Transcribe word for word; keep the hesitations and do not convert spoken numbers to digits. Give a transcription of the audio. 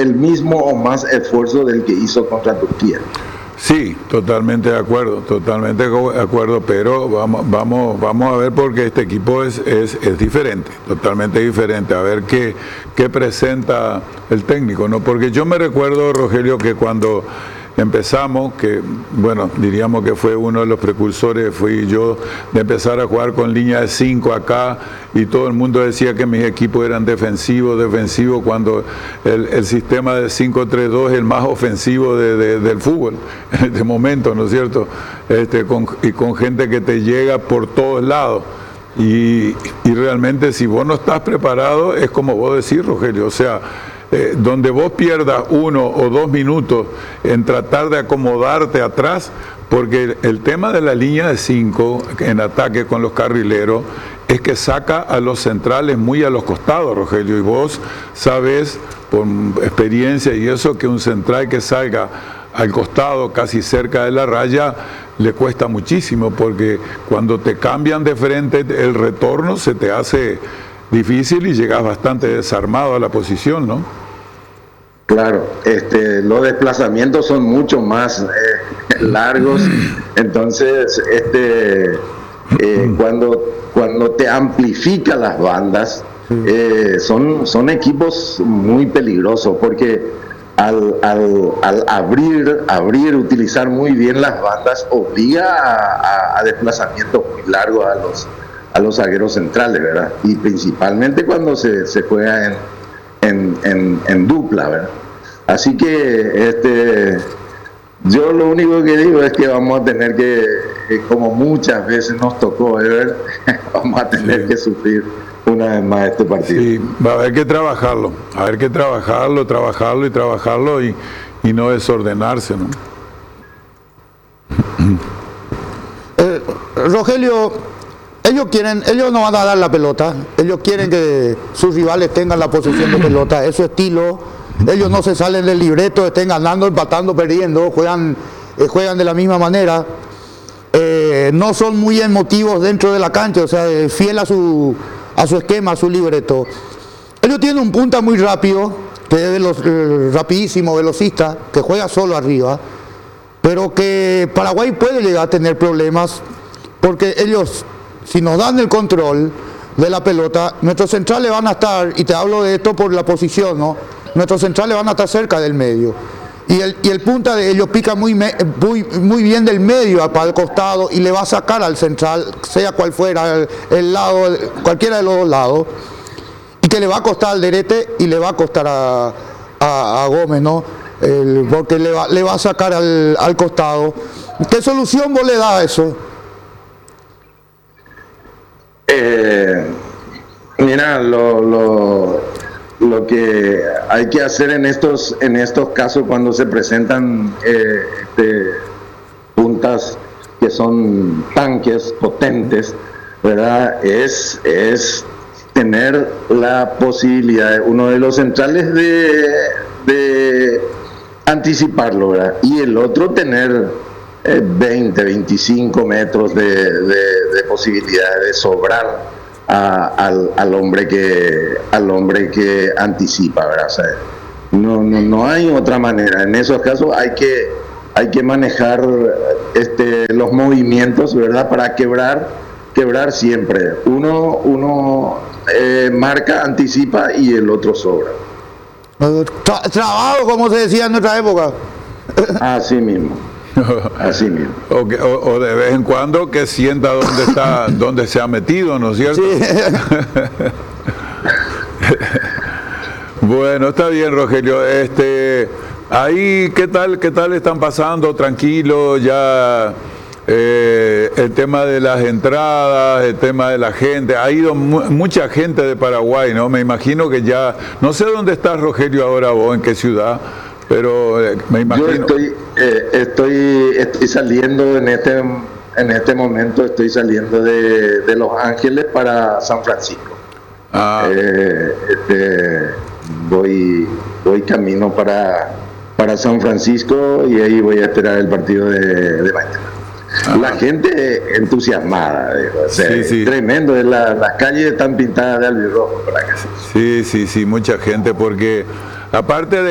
el mismo o más esfuerzo del que hizo contra Turquía. Sí, totalmente de acuerdo, totalmente de acuerdo, pero vamos, vamos, vamos a ver porque este equipo es, es, es diferente, totalmente diferente, a ver qué, qué presenta el técnico, ¿no? Porque yo me recuerdo, Rogelio, que cuando empezamos, que bueno, diríamos que fue uno de los precursores, fui yo, de empezar a jugar con línea de cinco acá, y todo el mundo decía que mis equipos eran defensivos, defensivos, cuando el, el sistema de cinco tres dos es el más ofensivo de, de, del fútbol, en este momento, ¿no es cierto? Este, con, y con gente que te llega por todos lados. Y, y realmente si vos no estás preparado, es como vos decís, Rogelio, o sea, Eh, donde vos pierdas uno o dos minutos en tratar de acomodarte atrás, porque el, el tema de la línea de cinco en ataque con los carrileros es que saca a los centrales muy a los costados, Rogelio, y vos sabés por experiencia y eso que un central que salga al costado casi cerca de la raya le cuesta muchísimo, porque cuando te cambian de frente el retorno se te hace difícil y llegas bastante desarmado a la posición, ¿no? Claro, este, los desplazamientos son mucho más eh, largos, entonces este, eh, cuando, cuando te amplifica las bandas, eh, son, son equipos muy peligrosos, porque al, al, al abrir, abrir, utilizar muy bien las bandas, obliga a, a, a desplazamientos muy largos a los, a los zagueros centrales, ¿verdad? Y principalmente cuando se, se juega en, en, en, en dupla, ¿verdad? Así que este, yo lo único que digo es que vamos a tener que, como muchas veces nos tocó ver, vamos a tener sí. que sufrir una vez más este partido. Sí, va a haber que trabajarlo, a haber que trabajarlo, trabajarlo y trabajarlo y, y no desordenarse, ¿no? Eh, Rogelio, ellos quieren, ellos no van a dar la pelota, ellos quieren que sus rivales tengan la posesión de pelota, es su estilo. Ellos no se salen del libreto, estén ganando, empatando, perdiendo, juegan, eh, juegan de la misma manera. Eh, no son muy emotivos dentro de la cancha, o sea, eh, fiel a su, a su esquema, a su libreto. Ellos tienen un punta muy rápido, que es veloz, eh, rapidísimo, velocista, que juega solo arriba, pero que Paraguay puede llegar a tener problemas, porque ellos, si nos dan el control de la pelota, nuestros centrales van a estar, y te hablo de esto por la posición, ¿no? Nuestros centrales van a estar cerca del medio. Y el, y el punta de ellos pica muy, me, muy, muy bien del medio para el costado y le va a sacar al central, sea cual fuera el, el lado, cualquiera de los dos lados. Y que le va a costar al Derete y le va a costar a, a, a Gómez, ¿no? El, porque le va, le va a sacar al, al costado. ¿Qué solución vos le das a eso? Eh, mira, lo... lo... Lo que hay que hacer en estos en estos casos cuando se presentan eh, este, puntas que son tanques potentes, ¿verdad? Es, es tener la posibilidad de uno de los centrales de, de anticiparlo, ¿verdad? Y el otro tener eh, veinte, veinticinco metros de, de, de posibilidad de sobrar A, al, al hombre que al hombre que anticipa, ¿verdad? O sea, no, no, no hay otra manera. En esos casos hay que hay que manejar este, los movimientos, ¿verdad? Para quebrar quebrar siempre. Uno uno eh, marca, anticipa y el otro sobra. Tra trabajo, como se decía en nuestra época. Así mismo. Así mismo. O, que, o, o de vez en cuando que sienta dónde está, dónde se ha metido, ¿no es cierto? Sí. Bueno, está bien, Rogelio. Este, ahí, ¿qué tal, qué tal están pasando? Tranquilo, ya eh, el tema de las entradas, el tema de la gente. Ha ido mu mucha gente de Paraguay, ¿no? Me imagino que ya, no sé dónde estás, Rogelio, ahora vos, en qué ciudad. Pero eh, me imagino. Yo estoy, eh, estoy, estoy saliendo en este, en este momento, estoy saliendo de, de Los Ángeles para San Francisco. Ah. Eh, este, voy, voy camino para, para San Francisco y ahí voy a esperar el partido de, de mañana. Ah. La gente entusiasmada, o sea, sí, sí. Tremendo, la, las calles están pintadas de albirrojo por acá. Sí, sí, sí, mucha gente, porque aparte de